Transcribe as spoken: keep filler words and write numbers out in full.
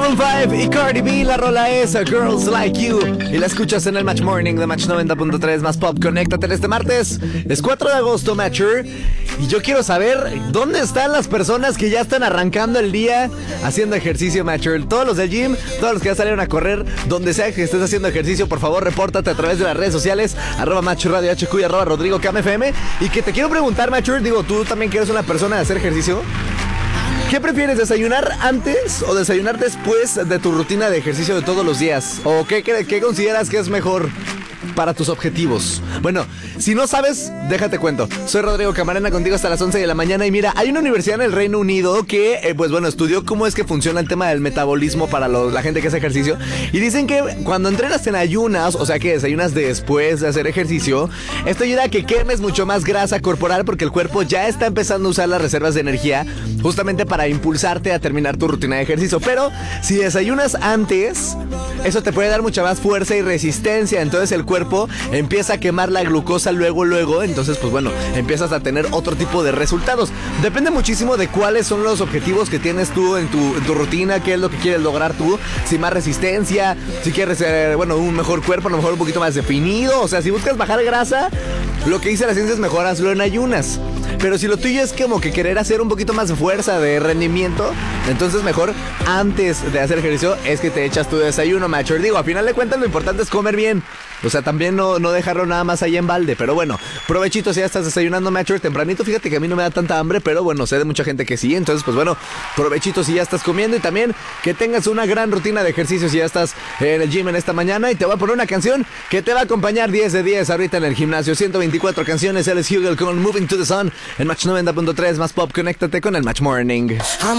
Maroon cinco y Cardi B, la rola es A Girls Like You y la escuchas en el Match Morning de Match noventa punto tres más Pop. Conéctate en este martes, es cuatro de agosto, Matcher, y yo quiero saber dónde están las personas que ya están arrancando el día haciendo ejercicio, Matcher. Todos los del gym, todos los que ya salieron a correr, donde sea que estés haciendo ejercicio, por favor, repórtate a través de las redes sociales, arroba Match Radio H Q y arroba Rodrigo Cam F M. Y que te quiero preguntar, Matcher, digo, tú también que eres una persona de hacer ejercicio, ¿qué prefieres, desayunar antes o desayunar después de tu rutina de ejercicio de todos los días? ¿O qué, qué, qué consideras que es mejor para tus objetivos? Bueno, si no sabes, déjate cuento. Soy Rodrigo Camarena, contigo hasta las once de la mañana. Y mira, hay una universidad en el Reino Unido que, eh, pues bueno, estudió cómo es que funciona el tema del metabolismo para lo, la gente que hace ejercicio. Y dicen que cuando entrenas en ayunas, o sea que desayunas después de hacer ejercicio, esto ayuda a que quemes mucho más grasa corporal porque el cuerpo ya está empezando a usar las reservas de energía justamente para impulsarte a terminar tu rutina de ejercicio. Pero si desayunas antes, eso te puede dar mucha más fuerza y resistencia. Entonces el cuerpo empieza a quemar la glucosa luego, luego. Entonces, pues bueno, empiezas a tener otro tipo de resultados. Depende muchísimo de cuáles son los objetivos que tienes tú en tu, en tu rutina, qué es lo que quieres lograr tú. Si más resistencia, si quieres, eh, bueno, un mejor cuerpo, a lo mejor un poquito más definido. O sea, si buscas bajar grasa, lo que dice la ciencia es mejor hazlo en ayunas. Pero si lo tuyo es como que querer hacer un poquito más de fuerza, de rendimiento, entonces mejor antes de hacer ejercicio es que te echas tu desayuno, Matcher. Digo, a final de cuentas lo importante es comer bien. O sea, también no, no dejarlo nada más ahí en balde. Pero bueno, provechito si ya estás desayunando, Matcher, tempranito. Fíjate que a mí no me da tanta hambre, pero bueno, sé de mucha gente que sí. Entonces, pues bueno, provechito si ya estás comiendo. Y también que tengas una gran rutina de ejercicio si ya estás en el gym en esta mañana. Y te voy a poner una canción que te va a acompañar diez de diez ahorita en el gimnasio. ciento veinticuatro canciones. Él es Hugel con Moving to the Sun en Match noventa punto tres más Pop. Conéctate con el Match Morning.